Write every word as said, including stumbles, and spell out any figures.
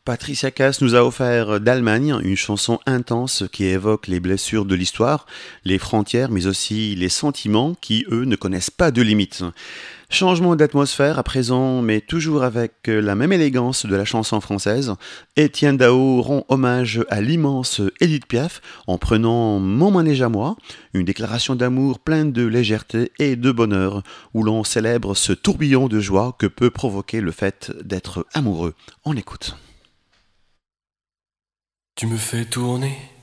Patricia Cass nous a offert d'Allemagne une chanson intense qui évoque les blessures de l'histoire, les frontières, mais aussi les sentiments qui, eux, ne connaissent pas de limites. Changement d'atmosphère à présent, mais toujours avec la même élégance de la chanson française. Étienne Dao rend hommage à l'immense Édith Piaf en prenant Mon manège à moi, une déclaration d'amour pleine de légèreté et de bonheur, où l'on célèbre ce tourbillon de joie que peut provoquer le fait d'être amoureux. On écoute. Tu me fais tourner